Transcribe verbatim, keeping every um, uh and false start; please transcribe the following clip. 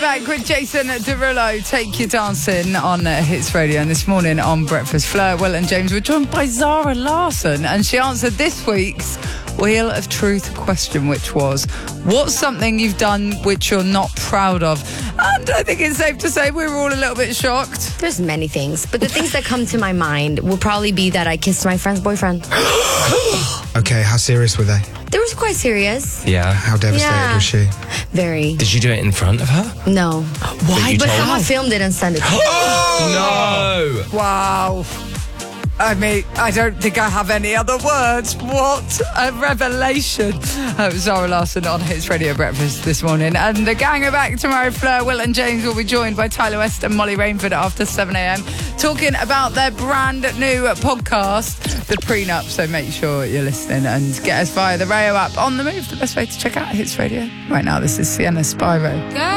back with Jason Derulo. Take Your Dancing on uh, Hits Radio. And this morning on Breakfast, Fleur, Will and James were joined by Zara Larsson, and she answered this week's Wheel of Truth question, which was, what's something you've done which you're not proud of? And I think it's safe to say we were all a little bit shocked. There's many things, but the things that come to my mind will probably be that I kissed my friend's boyfriend. Okay, how serious were they? They were quite serious. Yeah. How devastated Yeah. was she? Very. Did you do it in front of her? No. Why? But told someone her? filmed it and sent it to me. No! Wow. I mean, I don't think I have any other words. What a revelation. Uh, Zara Larsson on Hits Radio Breakfast this morning. And the gang are back tomorrow. Fleur, Will and James will be joined by Tyler West and Molly Rainford after seven a.m. talking about their brand new podcast, The Prenup. So make sure you're listening and get us via the Rayo app. On the Move, the best way to check out Hits Radio. Right now, this is Sienna Spyro.